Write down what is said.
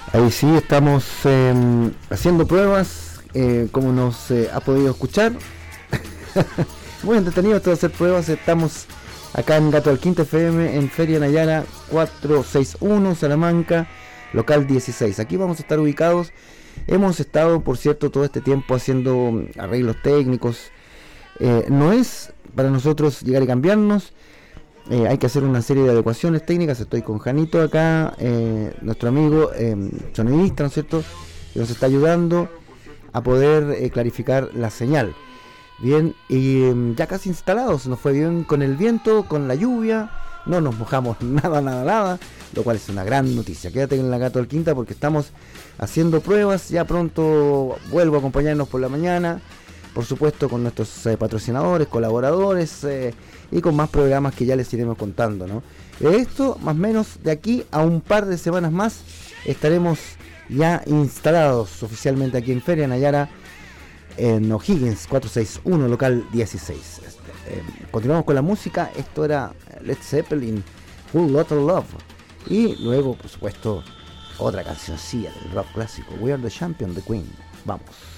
Ahí sí, estamos haciendo pruebas, como nos ha podido escuchar. Muy entretenido esto de hacer pruebas. Estamos acá en Gato del Quinta FM, en Feria Nayara 461, Salamanca, local 16. Aquí vamos a estar ubicados. Hemos estado, por cierto, todo este tiempo haciendo arreglos técnicos. No es para nosotros llegar y cambiarnos. Hay que hacer una serie de adecuaciones técnicas. Estoy con Janito acá, nuestro amigo sonidista, ¿no es cierto?, que nos está ayudando a poder clarificar la señal. Bien, y ya casi instalados. Nos fue bien con el viento, con la lluvia. No nos mojamos nada, lo cual es una gran noticia. Quédate en la Gato del Quinta porque estamos haciendo pruebas. Ya pronto vuelvo a acompañarnos por la mañana, por supuesto con nuestros patrocinadores, colaboradores, y con más programas que ya les iremos contando, ¿no? Esto, más o menos, de aquí a un par de semanas más, estaremos ya instalados oficialmente aquí en Feria Nayara, en O'Higgins 461, local 16. Continuamos con la música. Esto era Led Zeppelin, Whole Lotta Love. Y luego, por supuesto, otra cancioncilla del rock clásico, We Are the Champion, The Queen. Vamos.